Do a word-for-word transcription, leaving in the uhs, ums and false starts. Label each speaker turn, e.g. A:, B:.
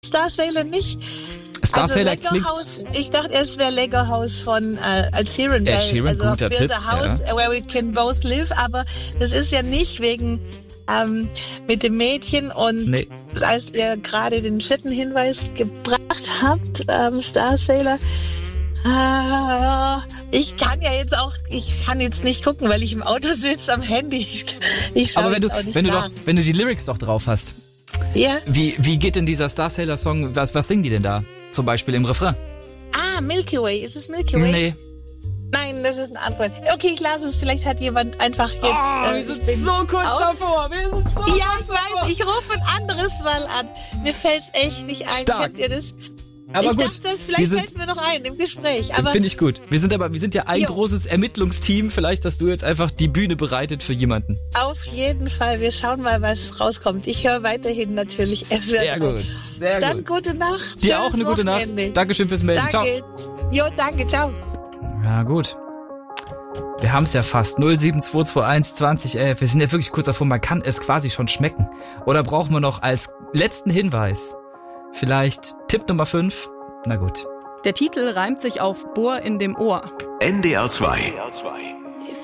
A: Star Sailor nicht.
B: Star
A: also
B: Sailor
A: Lego
B: klingt...
A: House, ich dachte, es wäre Lego House von äh, Ed Sheeran.
B: Ed Sheeran,
A: also
B: guter
A: Build
B: Tipp.
A: a House
B: Ja.
A: where we can both live, aber das ist ja nicht wegen ähm, mit dem Mädchen und
B: Nee.
A: als ihr gerade den vierten Hinweis gebracht habt, ähm, Star Sailor, äh, ich kann ja jetzt auch, ich kann jetzt nicht gucken, weil ich im Auto sitze am Handy. Ich, ich
B: Aber wenn du,
A: auch nicht
B: wenn du
A: nach.
B: doch, wenn du die Lyrics doch drauf hast,
A: Ja?
B: wie, wie geht denn dieser Star Sailor Song, was, was singen die denn da? Zum Beispiel im Refrain?
A: Ah, Milky Way. Ist es Milky Way?
B: Nee.
A: Nein, das ist eine Antwort. Okay, ich lasse es. Vielleicht hat jemand einfach jetzt...
B: Oh,
A: äh,
B: wir
A: ich
B: sind
A: bin
B: so kurz
A: aus-
B: davor. Wir sind so
A: Ja,
B: kurz
A: ich weiß.
B: davor.
A: Ich rufe ein anderes Mal an. Mir fällt's echt nicht ein.
B: Stark.
A: Kennt ihr das?
B: Aber
A: ich
B: gut,
A: dachte, das
B: wir
A: vielleicht
B: sind-
A: fällt mir noch ein im Gespräch. Aber
B: finde ich gut. Wir sind aber, wir sind ja ein
A: Jo.
B: großes Ermittlungsteam. Vielleicht hast du jetzt einfach die Bühne bereitet für jemanden.
A: auf jeden Fall. Wir schauen mal, was rauskommt. Ich höre weiterhin natürlich. Es wird
B: Sehr gut. Sehr
A: Dann
B: gut.
A: gute Nacht.
B: Dir auch
A: Schönes
B: eine gute Nacht.
A: Wochenende.
B: Dankeschön fürs Melden. Ciao.
A: Danke. Jo, danke. Ciao.
B: Ja, gut. Wir haben es ja fast. null sieben zwei zwei eins zwanzig elf. Wir sind ja wirklich kurz davor. Man kann es quasi schon schmecken. Oder brauchen wir noch als letzten Hinweis vielleicht Tipp Nummer fünf? Na gut.
C: Der Titel reimt sich auf Bohr in dem Ohr.
D: N D R zwei.